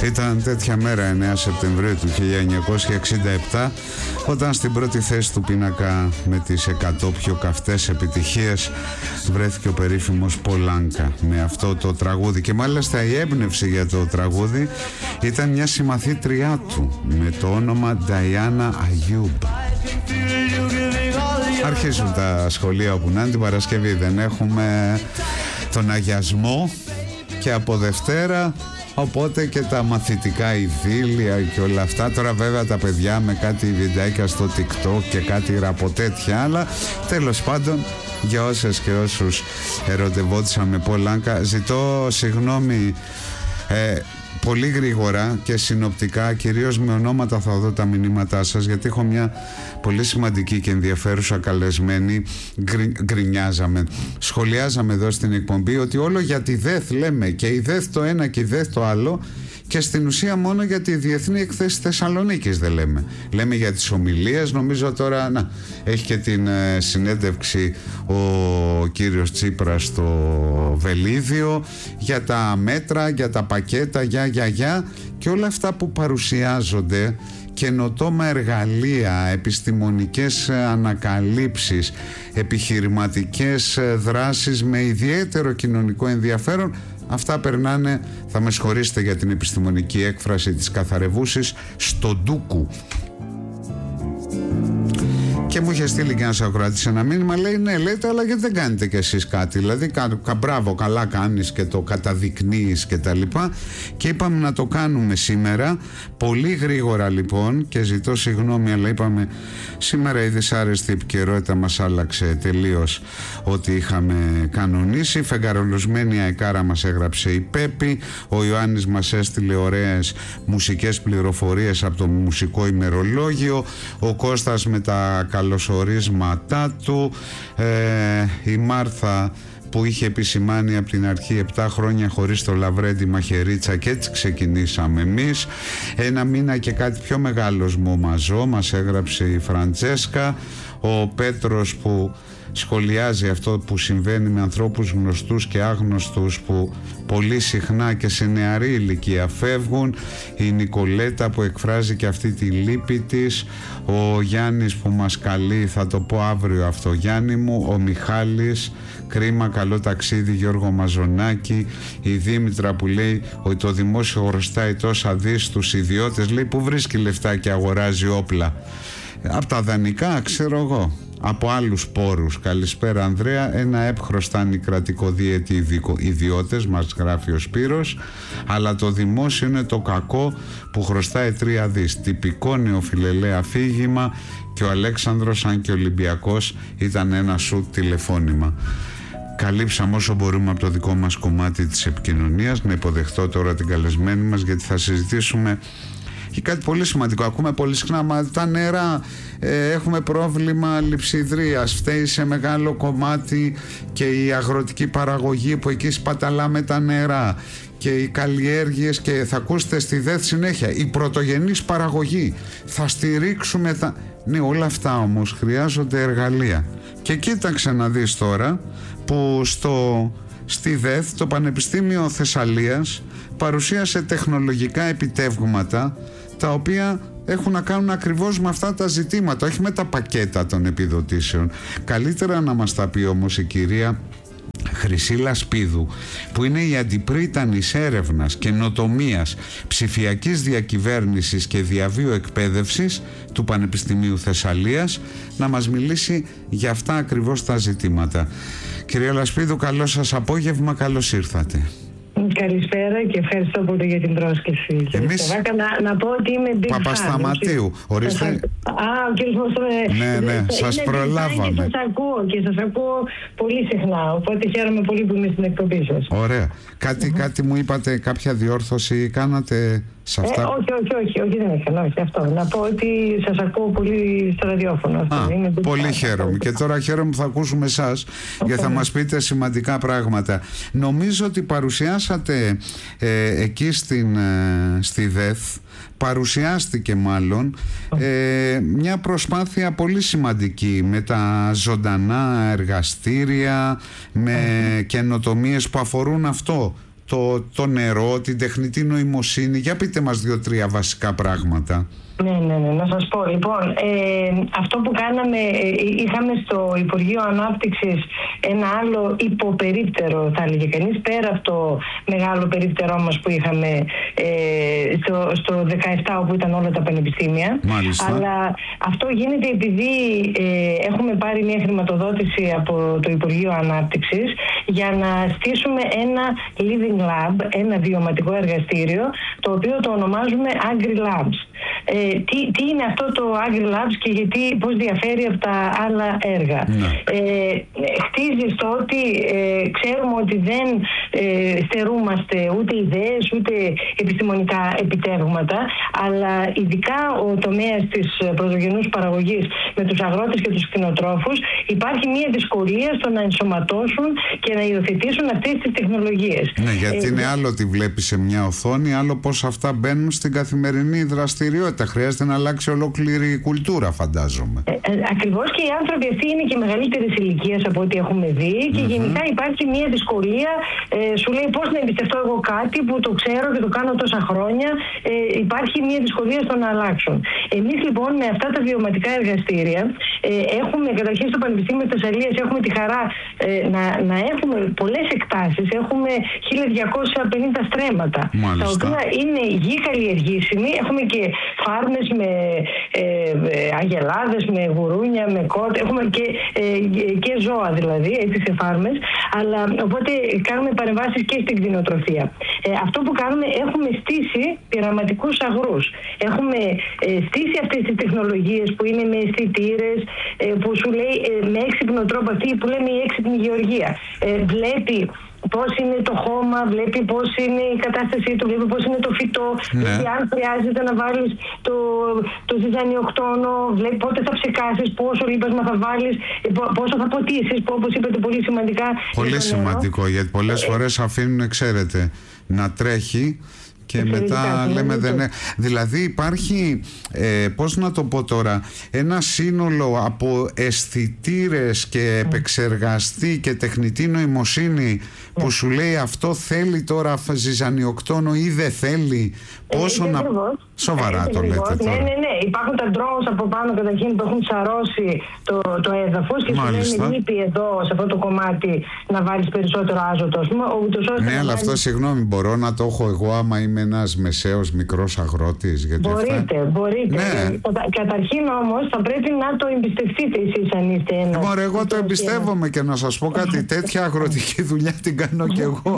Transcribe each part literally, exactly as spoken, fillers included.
Ήταν τέτοια μέρα εννέα Σεπτεμβρίου του χίλια εννιακόσια εξήντα επτά, όταν στην πρώτη θέση του πίνακα με τις εκατό πιο καυτές επιτυχίες βρέθηκε ο περίφημος Πολάνκα με αυτό το τραγούδι. Και μάλιστα η έμπνευση για το τραγούδι ήταν μια συμμαθήτριά του με το όνομα Νταϊάννα Αγιούμπ. Αρχίζουν τα σχολεία όπου να είναι, την Παρασκευή δεν έχουμε τον αγιασμό και από Δευτέρα, οπότε και τα μαθητικά ειδήλια και όλα αυτά. Τώρα βέβαια τα παιδιά με κάτι βιντεάκια στο TikTok και κάτι ραποτέτια, αλλά τέλος πάντων για όσες και όσους ερωτευόντουσαν με Πολάνκα, ζητώ συγγνώμη ε, πολύ γρήγορα και συνοπτικά, κυρίως με ονόματα θα δω τα μηνύματά σας, γιατί έχω μια πολύ σημαντική και ενδιαφέρουσα καλεσμένη. Γκρι, γκρινιάζαμε, σχολιάζαμε εδώ στην εκπομπή ότι όλο για τη ΔΕΘ λέμε, και η ΔΕΘ το ένα και η ΔΕΘ το άλλο, και στην ουσία μόνο για τη Διεθνή Εκθέση Θεσσαλονίκης δεν λέμε. Λέμε για τις ομιλίες, νομίζω τώρα να, έχει και την ε, συνέντευξη ο κύριος Τσίπρας στο Βελίδιο, για τα μέτρα, για τα πακέτα, για, για, για και όλα αυτά που παρουσιάζονται, καινοτόμα εργαλεία, επιστημονικές ανακαλύψεις, επιχειρηματικές δράσεις με ιδιαίτερο κοινωνικό ενδιαφέρον. Αυτά περνάνε, θα με συγχωρήσετε για την επιστημονική έκφραση της καθαρευούσης, στο ντούκου. Και μου είχε στείλει και ένας ακροατής ένα μήνυμα, λέει ναι λέτε, αλλά γιατί δεν κάνετε κι εσείς κάτι, δηλαδή κα, κα, μπράβο, καλά κάνεις και το καταδεικνύεις και τα λοιπά. Και είπαμε να το κάνουμε σήμερα πολύ γρήγορα λοιπόν, και ζητώ συγγνώμη, αλλά είπαμε σήμερα η δυσάρεστη επικαιρότητα μας άλλαξε τελείως ό,τι είχαμε κανονίσει. Φεγγαρολουσμένη αεκάρα μας έγραψε η Πέπη, ο Ιωάννης μας έστειλε ωραίες μουσικές πληροφορίες από το μουσικό ημερολόγιο, ο Κώστας με τα καλωσορίσματά του, ε, η Μάρθα που είχε επισημάνει από την αρχή επτά χρόνια χωρίς το Λαβρέντι Μαχαιρίτσα, και έτσι ξεκινήσαμε εμείς. Ένα μήνα και κάτι πιο μεγάλος μου μαζό μας έγραψε η Φραντζέσκα, ο Πέτρος που σχολιάζει αυτό που συμβαίνει με ανθρώπους γνωστούς και άγνωστους που πολύ συχνά και σε νεαρή ηλικία φεύγουν, η Νικολέτα που εκφράζει και αυτή τη λύπη της, ο Γιάννης που μας καλεί, θα το πω αύριο αυτό Γιάννη μου, ο Μιχάλης, κρίμα, καλό ταξίδι Γιώργο Μαζονάκη, η Δήμητρα που λέει ότι το δημόσιο χρωστάει τόσα δις στους ιδιώτες, λέει που βρίσκει λεφτά και αγοράζει όπλα, από τα δανεικά ξέρω εγώ, από άλλους πόρους. Καλησπέρα Ανδρέα, ένα ΕΠ χρωστάνε οι κρατικοδίαιτοι ιδιώτες, μας γράφει ο Σπύρος, αλλά το δημόσιο είναι το κακό που χρωστάει τρία δις. Τυπικό νεοφιλελέα αφήγημα, και ο Αλέξανδρος, αν και Ολυμπιακός, ήταν ένα σουτ τηλεφώνημα. Καλύψαμε όσο μπορούμε από το δικό μας κομμάτι της επικοινωνίας. Να υποδεχτώ τώρα την καλεσμένη μας, γιατί θα συζητήσουμε και κάτι πολύ σημαντικό. Ακούμε πολύ συχνά, μα τα νερά, ε, έχουμε πρόβλημα λειψιδρίας, φταίει σε μεγάλο κομμάτι και η αγροτική παραγωγή που εκεί σπαταλάμε τα νερά, και οι καλλιέργειες, και θα ακούσετε στη ΔΕΘ συνέχεια η πρωτογενής παραγωγή, θα στηρίξουμε τα... Ναι, όλα αυτά όμως χρειάζονται εργαλεία. Και κοίταξε να δεις τώρα που στο... στη ΔΕΘ το Πανεπιστήμιο Θεσσαλίας παρουσίασε τεχνολογικά επιτεύγματα τα οποία έχουν να κάνουν ακριβώς με αυτά τα ζητήματα, όχι με τα πακέτα των επιδοτήσεων. Καλύτερα να μας τα πει όμως η κυρία Χρυσίλα Σπίδου, που είναι η αντιπρίτανης έρευνας, καινοτομίας, ψηφιακής διακυβέρνησης και διαβίου εκπαίδευσης του Πανεπιστημίου Θεσσαλίας, να μας μιλήσει για αυτά ακριβώς τα ζητήματα. Κυρία Λασπίδου, καλό σας απόγευμα, καλώς ήρθατε. Καλησπέρα και ευχαριστώ πολύ για την πρόσκληση. Εμείς... Να, να πω ότι είμαι Big Παπασταματίου. Ορίστε. Α, ο κύριος Μωστρέ. Ναι, ναι, σας προλάβαμε. Και σας ακούω και σας ακούω πολύ συχνά, οπότε χαίρομαι πολύ που είμαι στην εκπομπή σας. Ωραία. Κάτι, mm-hmm. κάτι μου είπατε, κάποια διόρθωση κάνατε σε αυτά? Ε, όχι, όχι, όχι, όχι, δεν έκανα, όχι αυτό. Να πω ότι σας ακούω πολύ στο ραδιόφωνο. Αυτό. Α, είναι πολύ πάρα, χαίρομαι. Και τώρα χαίρομαι που θα ακούσουμε εσάς, okay. γιατί θα μας πείτε σημαντικά πράγματα. Νομίζω ότι παρουσιάσατε ε, εκεί στην, ε, στη ΔΕΘ, παρουσιάστηκε μάλλον ε, μια προσπάθεια πολύ σημαντική με τα ζωντανά εργαστήρια, με καινοτομίες που αφορούν αυτό το, το νερό, την τεχνητή νοημοσύνη. Για πείτε μας δύο-τρία βασικά πράγματα. Ναι, ναι, ναι, να σας πω. Λοιπόν, ε, αυτό που κάναμε, ε, είχαμε στο Υπουργείο Ανάπτυξης ένα άλλο υποπερίπτερο, θα έλεγε κανείς, πέρα από το μεγάλο περίπτερό μας που είχαμε ε, στο, στο δεκαεπτά, όπου ήταν όλα τα πανεπιστήμια. Μάλιστα. Αλλά αυτό γίνεται επειδή ε, έχουμε πάρει μια χρηματοδότηση από το Υπουργείο Ανάπτυξης για να στήσουμε ένα living lab, ένα βιωματικό εργαστήριο, το οποίο το ονομάζουμε AgriLabs. Ε, τι, τι είναι αυτό το AgriLabs και γιατί, πώς διαφέρει από τα άλλα έργα. Ναι. Ε, χτίζει στο ότι ε, ξέρουμε ότι δεν ε, στερούμαστε ούτε ιδέες ούτε επιστημονικά επιτεύγματα, αλλά ειδικά ο τομέας της πρωτογενούς παραγωγής με τους αγρότες και τους κτηνοτρόφους υπάρχει μια δυσκολία στο να ενσωματώσουν και να υιοθετήσουν αυτές τις τεχνολογίες. Ναι, γιατί ε, είναι άλλο τι βλέπει σε μια οθόνη, άλλο πώς αυτά μπαίνουν στην καθημερινή δραστηριότητα. Χρειάζεται να αλλάξει ολόκληρη η κουλτούρα, φαντάζομαι. Ε, ε, ακριβώς, και οι άνθρωποι αυτοί είναι και μεγαλύτερης ηλικίας από ό,τι έχουμε δει και mm-hmm. γενικά υπάρχει μια δυσκολία. Ε, σου λέει πώς να εμπιστευτώ εγώ κάτι που το ξέρω και το κάνω τόσα χρόνια. Ε, υπάρχει μια δυσκολία στο να αλλάξουν. Εμείς λοιπόν με αυτά τα βιωματικά εργαστήρια ε, έχουμε, καταρχήν στο Πανεπιστήμιο της Θεσσαλίας έχουμε τη χαρά ε, να, να έχουμε πολλές εκτάσεις. Έχουμε χίλια διακόσια πενήντα στρέμματα. Μάλιστα. Τα οποία είναι γη καλλιεργήσιμη. Έχουμε και φάρμες με ε, αγελάδες, με γουρούνια, με κότ. Έχουμε και, ε, και ζώα δηλαδή, έτσι, σε φάρμες. Αλλά οπότε κάνουμε παρεμβάσεις και στην κτηνοτροφία. Ε, αυτό που κάνουμε, έχουμε στήσει πειραματικούς αγρούς. Έχουμε ε, στήσει αυτές τις τεχνολογίες που είναι με αισθητήρες, ε, που σου λέει ε, με έξυπνο τρόπο, αυτή που λέμε η έξυπνη γεωργία. Ε, βλέπει πώς είναι το χώμα, βλέπει πώς είναι η κατάστασή του, βλέπει πώς είναι το φυτό, ναι. βλέπει αν χρειάζεται να βάλεις το, το ζυζανιοκτόνο, βλέπει πότε θα ψεκάσεις, πόσο λίπασμα θα βάλεις, πόσο θα ποτίσεις, που όπως είπατε πολύ σημαντικά. Πολύ σημαντικό, γιατί πολλές ε, φορές αφήνουν, ξέρετε, να τρέχει και μετά λέμε δεν είναι. Δηλαδή υπάρχει, ε, πώς να το πω τώρα, ένα σύνολο από αισθητήρες και επεξεργαστή και τεχνητή νοημοσύνη που σου λέει αυτό θέλει τώρα ζυζανιοκτόνο ή δεν θέλει. Πόσο ε, να... Σοβαρά το λέτε τώρα. Ναι, ναι, ναι. Υπάρχουν τα drones από πάνω καταρχήν που έχουν ψαρώσει το, το έδαφος και σου λένε λείπει εδώ σε αυτό το κομμάτι να βάλεις περισσότερο άζωτο. Ναι, αλλά αυτό, συγγνώμη, μπορώ να το έχω εγώ άμα είμαι ένας μεσαίος μικρός αγρότης? Γιατί μπορείτε, αυτά... μπορείτε. Ναι. Κατα, καταρχήν όμως θα πρέπει να το εμπιστευτείτε εσείς αν είστε ένας. Λοιπόν, εγώ το εμπιστεύομαι και να σας πω κάτι, τέτοια αγροτική δουλειά την κάνω κι εγώ.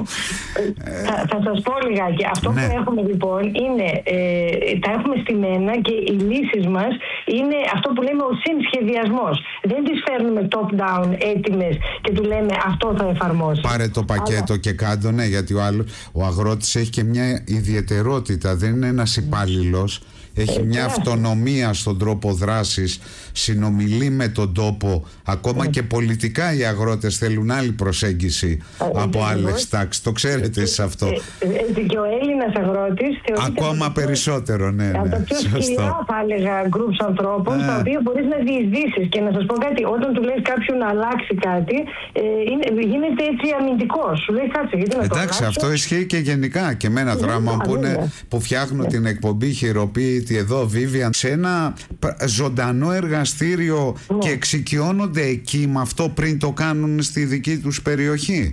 θα, θα σας πω λιγάκι. Αυτό ναι. που έχουμε λοιπόν είναι, ε, τα έχουμε στημένα και οι λύσεις μας είναι αυτό που λέμε ο συνσχεδιασμός. Δεν τις φέρνουμε top-down έτοιμες και του λέμε αυτό θα εφαρμόσει. Πάρε το πακέτο αλλά... και κάτω, ναι, γιατί ο, άλλος, ο αγρότης έχει και μια ιδιαιτερότητα, δεν είναι ένας υπάλληλος. Έχει μια ε, αυτονομία στον τρόπο δράσης, συνομιλεί με τον τόπο, ακόμα ε. και πολιτικά οι αγρότες θέλουν άλλη προσέγγιση ε, από ε, άλλες τάξεις. Το ξέρετε εσείς αυτό. Ε, ε, και ο Έλληνας αγρότης ακόμα περισσότερο, ναι, ναι. Από τα πιο σκληρά, θα έλεγα, groups ανθρώπων, ε. τα οποία μπορείς να διεισδύσεις. Και να σας πω κάτι, όταν του λες κάποιου να αλλάξει κάτι, ε, είναι, γίνεται έτσι αμυντικός. Σου λέει κάτσε, γιατί να το εντάξει, αλλάξω. Αυτό ισχύει και γενικά. Και εμένα τώρα, άμα πούνε που φτιάχνω ναι. την εκπομπή χειροποίητη εδώ, Vivian, σε ένα ζωντανό εργαστήριο ναι. και εξοικειώνονται εκεί με αυτό πριν το κάνουν στη δική τους περιοχή.